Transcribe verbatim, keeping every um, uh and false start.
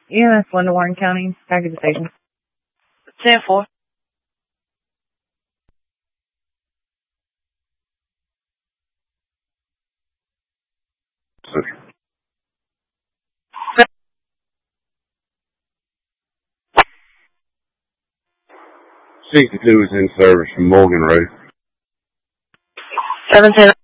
E M S one to Warren County, package station. ten four. sixty-two is in service from Morgan Road. seven ten.